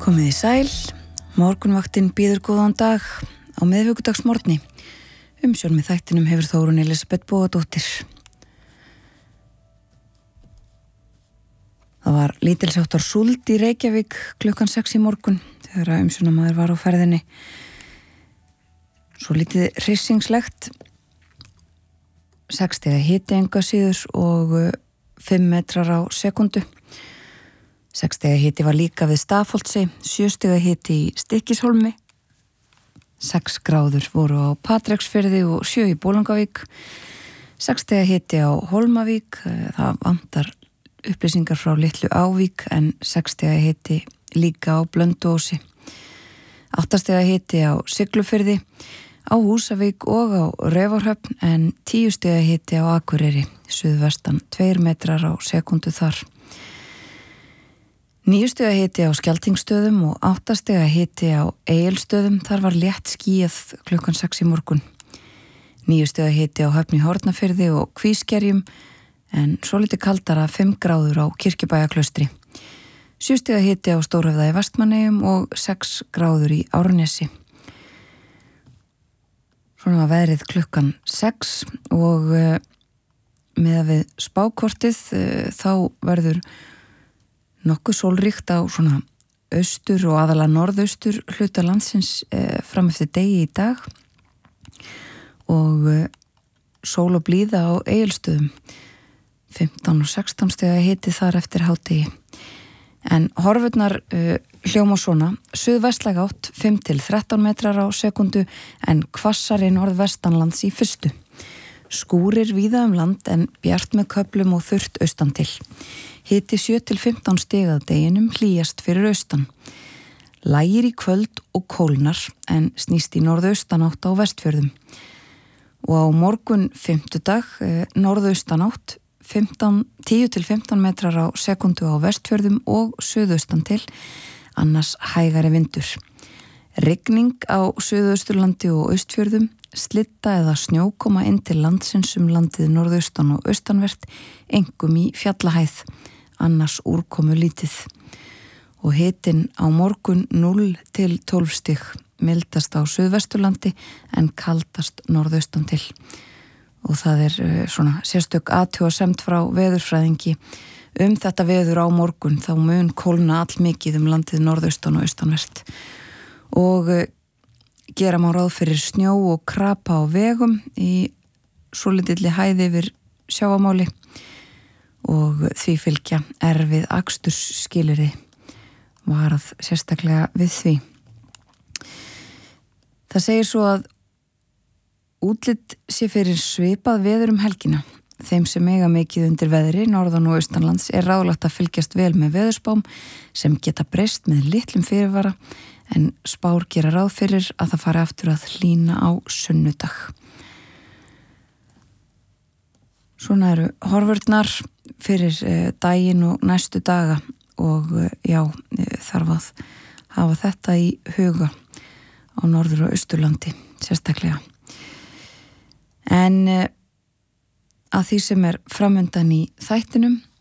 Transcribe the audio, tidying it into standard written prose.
Komið í sæl, morgunvaktin býður góðan dag á miðvikudagsmorgni. Umsjón með þættinum hefur Þórunn Elísabet Bóadóttir. Það var lítilsháttar súld í Reykjavík klukkan 6 í morgun þegar umsjónamaður var á ferðinni. Svo lítið hryssingslegt, 6 stiga hiti enga síður og 5 metrar á sekundu. 6 stiga hiti var líka við Stafholtsi, 7 stiga hiti í Stykkishólmi, 6 gráður voru á Patreksfirði og 7 í Bolungarvík, 6 stiga hiti á Hólmavík, það vantar upplýsingar frá Litlu Ávík en 6 stiga hiti líka á Blönduósi, 8 stiga hiti á Siglufirði, á Húsavík og á Raufarhöfn en 10 stiga hiti á Akureyri, suðvestan 2 metrar á sekundu þar. 9 stiga hiti á Skjaltingstöðum og 8 stiga hiti á Egilsstöðum, þar var létt skýjað klukkan 6 í morgun. 9 stiga hiti á Höfn í Hornafirði og Kvískerjum en svolítið kaldara 5 gráður á Kirkjubæjarklaustri. 7 stiga hiti á Stórhöfða í Vestmannaeyjum og 6 gráður í Árnesi. Svona var veðrið klukkan 6 og meðan við spákortið þá verður nokkuð sólríkt á svona austur og aðalega norðaustur hluta landsins fram eftir degi í dag og sól og blíða á Egilsstöðum, 15 og 16 stiga hiti þar eftir hádegi. En horfurnar hljóma svona, suðvestlæg átt 5 til 13 metrar á sekundu en hvassari norðvestanlands í fyrstu. Skúrir víða land en bjart með köflum og þurrt austan til. Hiti 7 til 15 stiga að deginum, hlýjast fyrir austan. Lægir í kvöld og kólnar en snýst í norðaustanátt á Vestfjörðum. Og á morgun fimmtudag norðaustanátt 10 til 15 metrar á sekundu á Vestfjörðum og suðaustan til, annars hægari vindur. Rigning á Suðausturlandi og Austfjörðum, slitta eða snjó koma inn til landsins landið norðaustan og austanvert, einkum í fjallahæð, annars úrkomu lítið. Og hitinn á morgun 0 til 12 stig, mildast á Suðvesturlandi en kaldast norðaustan til. Og það svona sérstök athugasemd frá veðurfræðingi þetta veður á morgun, þá mun kólna allmikið landið norðaustan og austanvert. Og gera má ráð fyrir snjó og krapa á vegum í svolítilli hæð yfir sjávarmáli og því fylgja erfið akstursskilyrði, varað sérstaklega við því. Það segir svo að útlit sé fyrir svipað veður helgina. Þeim sem eiga mikið undir veðri, norðan og austanlands, ráðlagt að fylgjast vel með veðurspám sem geta breyst með litlum fyrirvara en spár gera ráð fyrir að það fari aftur að hlýna á sunnudag. Svona eru horfurnar fyrir daginn og næstu daga og þarf að hafa þetta í huga á norður- og austurlandi sérstaklega. En að því sem framundan í þættinum